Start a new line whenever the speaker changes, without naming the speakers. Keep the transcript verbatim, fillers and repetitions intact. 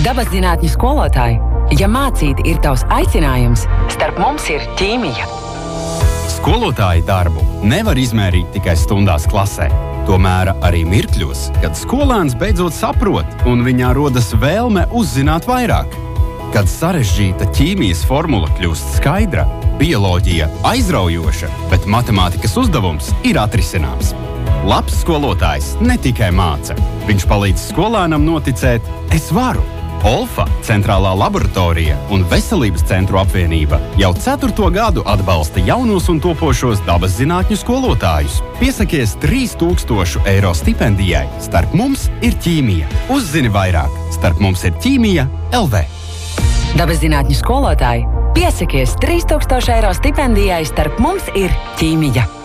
Dabas zinātņu skolotāji, ja mācīt ir tavs aicinājums, starp mums ir ķīmija.
Skolotāja darbu nevar izmērīt tikai stundās klasē. Tomēr arī mirkļos, kad skolēns beidzot saprot un viņā rodas vēlme uzzināt vairāk. Kad sarežģīta ķīmijas formula kļūst skaidra, bioloģija aizraujoša, bet matemātikas uzdevums ir atrisināms. Labs skolotājs ne tikai māca. Viņš palīdz skolēnam noticēt, es varu. Olfa, centrālā laboratorija un Veselības centru apvienība jau ceturto gadu atbalsta jaunos un topošos dabas zinātņu skolotājus. Piesakies trīs tūkstoši eiro stipendijai. Starp mums ir ķīmija. Uzzini vairāk. Starp mums ir ķīmija L V.
Dabas zinātņu skolotāji, piesakies trīs tūkstoši eiro stipendijai. Starp mums ir ķīmija.